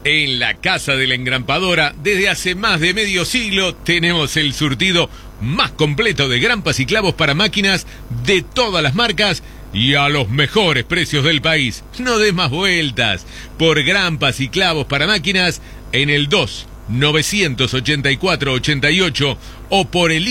En la Casa de la Engrampadora, desde hace más de medio siglo, tenemos el surtido más completo de grampas y clavos para máquinas de todas las marcas y a los mejores precios del país. No des más vueltas. Por grampas y clavos para máquinas, en el 2-984-88 o por el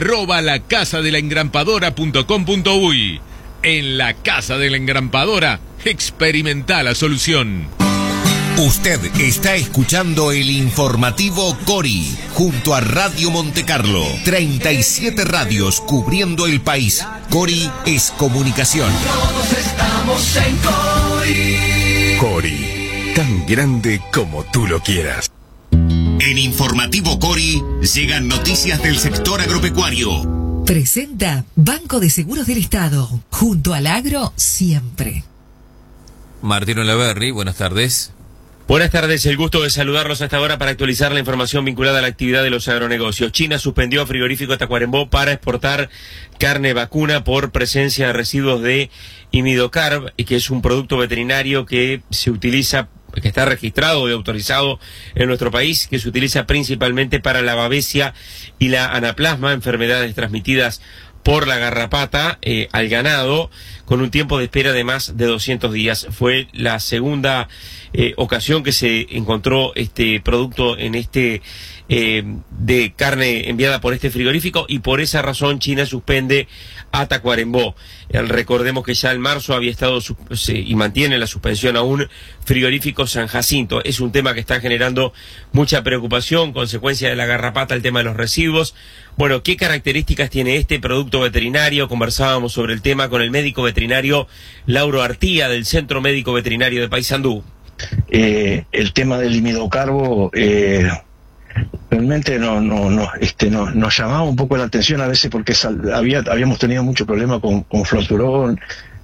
info@lacasadelaengrampadora.com.uy. En la Casa de la Engrampadora, experimenta la solución. Usted está escuchando el informativo Cori, junto a Radio Montecarlo. 37 radios cubriendo el país. Cori es comunicación. Todos estamos en Cori. Cori, tan grande como tú lo quieras. En informativo Cori llegan noticias del sector agropecuario. Presenta Banco de Seguros del Estado, junto al agro siempre. Martín Olaverri, buenas tardes. Buenas tardes, el gusto de saludarlos hasta ahora para actualizar la información vinculada a la actividad de los agronegocios. China suspendió a frigorífico Tacuarembó para exportar carne vacuna por presencia de residuos de imidocarb, y que es un producto veterinario que se utiliza, que está registrado y autorizado en nuestro país, que se utiliza principalmente para la babesia y la anaplasma, enfermedades transmitidas por la garrapata al ganado, con un tiempo de espera de más de 200 días. Fue la segunda ocasión que se encontró este producto en de carne enviada por este frigorífico, y por esa razón China suspende a Tacuarembó. Recordemos que ya en marzo había estado y mantiene la suspensión a un frigorífico San Jacinto. Es un tema que está generando mucha preocupación, consecuencia de la garrapata, el tema de los residuos. Bueno, ¿qué características tiene este producto veterinario? Conversábamos sobre el tema con el médico veterinario Lauro Artía, del Centro Médico Veterinario de Paysandú. El tema del imidocarbo realmente nos llamaba un poco la atención a veces, porque habíamos tenido mucho problema con Floturón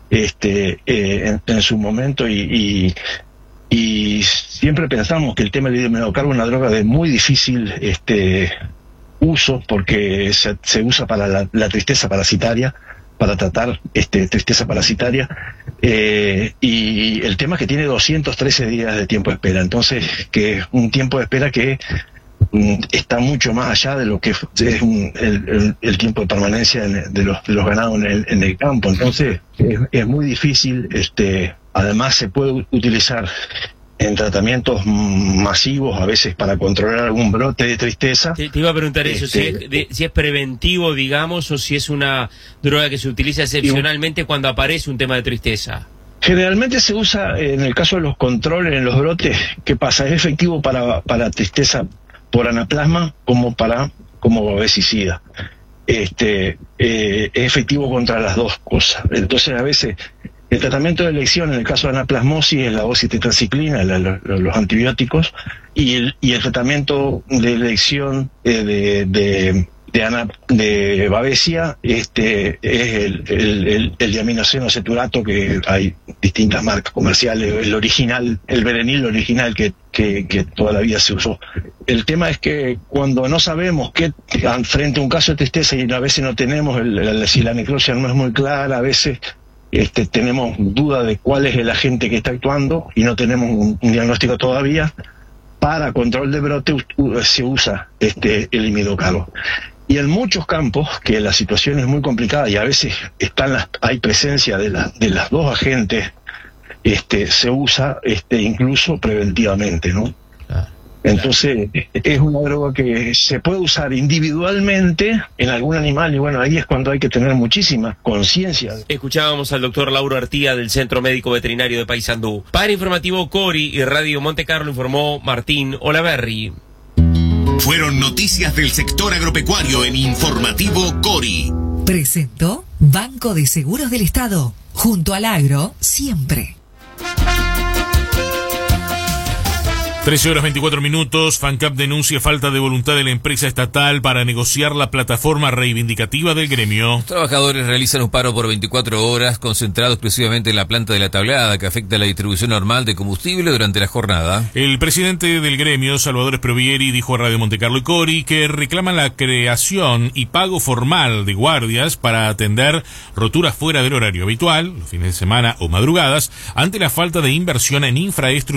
en su momento, y siempre pensamos que el tema del imidocarbo es una droga de muy difícil uso, porque se usa para la tristeza parasitaria, para tratar tristeza parasitaria, y el tema es que tiene 213 días de tiempo de espera, entonces que es un tiempo de espera que está mucho más allá de lo que es el tiempo de permanencia de los ganados en el campo. Entonces es muy difícil. Además se puede utilizar en tratamientos masivos, a veces para controlar algún brote de tristeza. Te iba a preguntar eso, si es preventivo, digamos, o si es una droga que se utiliza excepcionalmente cuando aparece un tema de tristeza. Generalmente se usa en el caso de los controles, en los brotes. ¿Qué pasa? Es efectivo para tristeza por anaplasma como babesicida. Es efectivo contra las dos cosas. Entonces, a veces el tratamiento de elección en el caso de anaplasmosis es la ocitetraciclina, los antibióticos, y el tratamiento de elección de babesia es el diaminoceno ceturato, que hay distintas marcas comerciales, el original, el Berenil original que toda la vida se usó. El tema es que cuando no sabemos frente a un caso de tristeza, y a veces no tenemos, si la necropsia no es muy clara, a veces tenemos duda de cuál es el agente que está actuando y no tenemos un diagnóstico todavía, para control de brote se usa el imidocarbo. Y en muchos campos, que la situación es muy complicada y a veces hay presencia de las dos agentes, se usa incluso preventivamente, ¿no? Entonces es una droga que se puede usar individualmente en algún animal, y bueno, ahí es cuando hay que tener muchísima conciencia. Escuchábamos al doctor Lauro Artía, del Centro Médico Veterinario de Paysandú. Para Informativo Cori y Radio Montecarlo informó Martín Olaverri. Fueron noticias del sector agropecuario en informativo Cori. Presentó Banco de Seguros del Estado, junto al agro siempre. 13:24. FANCAP denuncia falta de voluntad de la empresa estatal para negociar la plataforma reivindicativa del gremio. Los trabajadores realizan un paro por 24 horas, concentrado exclusivamente en la planta de La Tablada, que afecta la distribución normal de combustible durante la jornada. El presidente del gremio, Salvador Sprovieri, dijo a Radio Montecarlo y Cori que reclaman la creación y pago formal de guardias para atender roturas fuera del horario habitual, los fines de semana o madrugadas, ante la falta de inversión en infraestructura